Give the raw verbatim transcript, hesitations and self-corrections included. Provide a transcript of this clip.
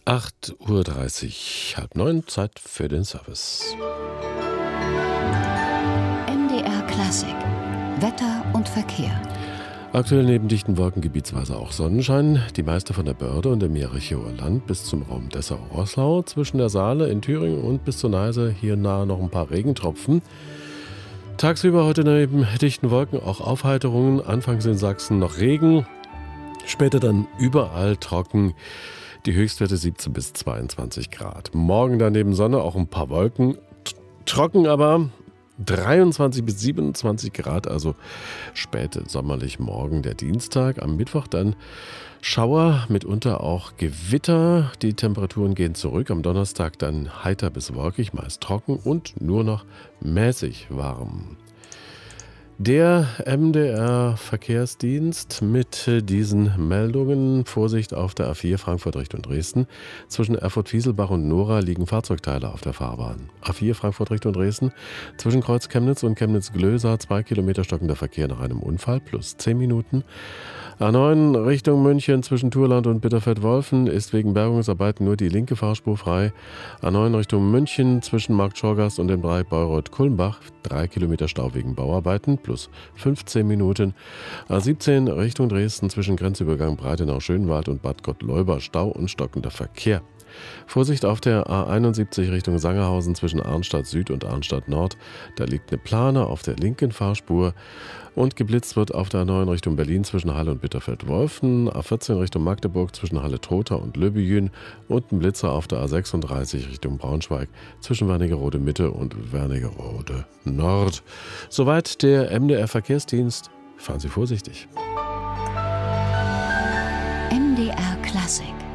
acht Uhr dreißig, halb neun, Zeit für den Service. M D R Klassik, Wetter und Verkehr. Aktuell neben dichten Wolken gebietsweise auch Sonnenschein. Die meiste von der Börde und dem Jerichower Land bis zum Raum Dessau-Roßlau. Zwischen der Saale in Thüringen und bis zur Neiße hier nahe noch ein paar Regentropfen. Tagsüber heute neben dichten Wolken auch Aufheiterungen. Anfangs in Sachsen noch Regen. Später dann überall trocken. Die Höchstwerte siebzehn bis zweiundzwanzig Grad. Morgen daneben Sonne, auch ein paar Wolken. Trocken aber dreiundzwanzig bis siebenundzwanzig Grad, also spät sommerlich morgen der Dienstag. Am Mittwoch dann Schauer, mitunter auch Gewitter. Die Temperaturen gehen zurück. Am Donnerstag dann heiter bis wolkig, meist trocken und nur noch mäßig warm. Der M D R-Verkehrsdienst mit diesen Meldungen. Vorsicht auf der A vier Frankfurt Richtung Dresden. Zwischen Erfurt-Fieselbach und Nora liegen Fahrzeugteile auf der Fahrbahn. A vier Frankfurt Richtung Dresden. Zwischen Kreuz Chemnitz und Chemnitz-Glösa zwei Kilometer stockender Verkehr nach einem Unfall plus zehn Minuten. A neun Richtung München zwischen Thurland und Bitterfeld-Wolfen ist wegen Bergungsarbeiten nur die linke Fahrspur frei. A neun Richtung München zwischen Markt Schorgast und dem Dreieck Bayreuth-Kulmbach drei Kilometer Stau wegen Bauarbeiten plus fünfzehn Minuten. A siebzehn Richtung Dresden zwischen Grenzübergang Breitenau-Schönwald und Bad Gottleuba Stau und stockender Verkehr. Vorsicht auf der A einundsiebzig Richtung Sangerhausen zwischen Arnstadt Süd und Arnstadt Nord. Da liegt eine Plane auf der linken Fahrspur und geblitzt wird auf der A neun Richtung Berlin zwischen Halle und Bitterfeld-Wolfen. A vierzehn Richtung Magdeburg zwischen Halle-Trotha und Löbejün und ein Blitzer auf der A sechsunddreißig Richtung Braunschweig zwischen Wernigerode Mitte und Wernigerode Nord. Soweit der M D R-Verkehrsdienst. Fahren Sie vorsichtig. M D R Klassik.